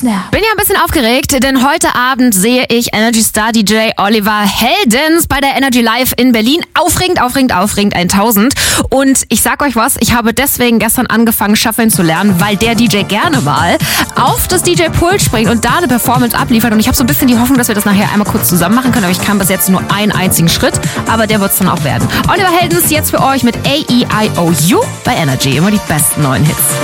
Snap. Bin ja ein bisschen aufgeregt, denn heute Abend sehe ich Energy Star DJ Oliver Heldens bei der Energy Live in Berlin. Aufregend 1000. Und ich sag euch was, ich habe deswegen gestern angefangen, Shuffeln zu lernen, weil der DJ gerne mal auf das DJ-Pult springt und da eine Performance abliefert. Und ich habe so ein bisschen die Hoffnung, dass wir das nachher einmal kurz zusammen machen können. Aber ich kann bis jetzt nur einen einzigen Schritt, aber der wird es dann auch werden. Oliver Heldens jetzt für euch mit AEIOU bei Energy. Immer die besten neuen Hits.